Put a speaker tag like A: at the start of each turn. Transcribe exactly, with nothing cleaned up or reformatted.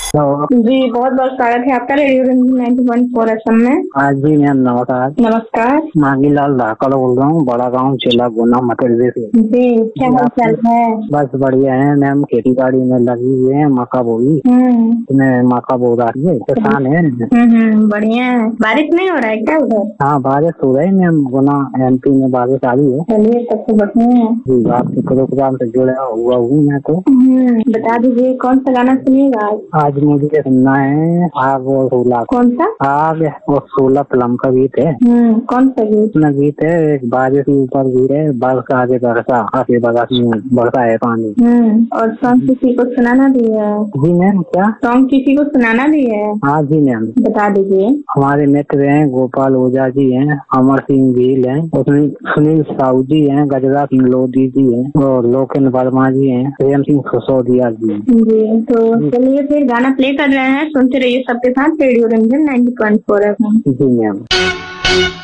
A: Hello.
B: जी बहुत बहुत स्वागत है आपका radio रंजीन ninety point four FM में।
A: हाँ जी मैम, नमस्कार।
B: नमस्कार।
A: मांगीलाल धाकड़ बोल रहा हूँ, बड़ा गांव जिला गुना मध्य प्रदेश से।
B: जी क्या हाल चाल है?
A: बस बढ़िया है मैम, खेती बाड़ी में लगी हुई है, मक्का बोई। इसमें मक्का बो रही है, किसान है।
B: हम्म बढ़िया है। बारिश नहीं हो रहा है क्या उधर?
A: हाँ बारिश हो रही है मैम, गुना एमपी में बारिश आ रही है।
B: चलिए तब तो बढ़िया है।
A: जी आपके प्रोग्राम से जुड़ा हुआ हूँ मैं तो।
B: बता दीजिए कौन सा गाना सुनिएगा आज?
A: आज मुझे सुनना है आग और सोलह।
B: कौन सा?
A: आग और सोलह फिल्म का गीत है।
B: कौन सा गीत?
A: इसमें गीत है एक बारिश के ऊपर गीत है, बरसा आगे बरसा आगे बरसा बरसा है पानी।
B: और सॉन्ग किसी को सुनाना भी है?
A: जी मैम। क्या
B: सॉन्ग किसी को सुनाना भी है?
A: हाँ जी मैम।
B: बता दीजिए।
A: हमारे मित्र हैं गोपाल ओझा जी हैं, अमर सिंह भील हैं, उसमें सुनील साहू जी हैं, गजरा सिंह लोधी जी हैं और लोकेन वर्मा जी हैं, प्रेम सिंह सिसोदिया जी हैं।
B: जी तो चलिए फिर गाना प्ले कर रहे हैं, सुनते रहिए सबके साथ radio Ranjan ninety point four FM.
A: जी मैम।